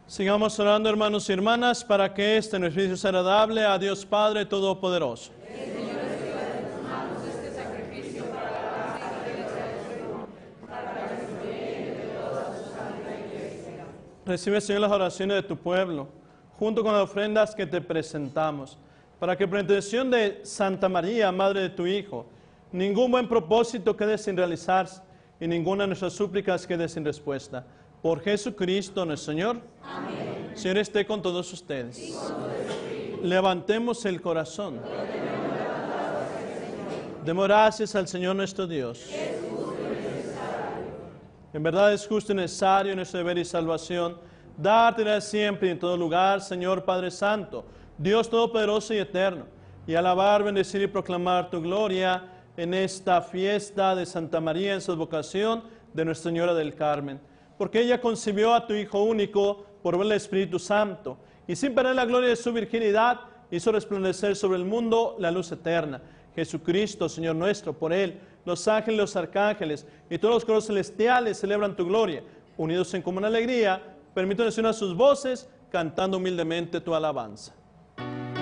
Sigamos orando, hermanos y hermanas, para que este beneficio sea agradable a Dios Padre Todopoderoso. Recibe, Señor, las oraciones de tu pueblo, junto con las ofrendas que te presentamos, para que por intercesión de Santa María, Madre de tu Hijo, ningún buen propósito quede sin realizarse y ninguna de nuestras súplicas quede sin respuesta. Por Jesucristo nuestro Señor. Amén. Señor, esté con todos ustedes. Levantemos el corazón. Demos gracias al Señor nuestro Dios. En verdad es justo y necesario nuestro deber y salvación, darte siempre y en todo lugar, Señor Padre Santo, Dios Todopoderoso y Eterno, y alabar, bendecir y proclamar tu gloria en esta fiesta de Santa María en su advocación de Nuestra Señora del Carmen, porque ella concibió a tu Hijo único por el Espíritu Santo, y sin perder la gloria de su virginidad, hizo resplandecer sobre el mundo la luz eterna. Jesucristo, Señor nuestro, por Él, los ángeles, los arcángeles y todos los coros celestiales celebran tu gloria. Unidos en común alegría, permítanos unir sus voces, cantando humildemente tu alabanza.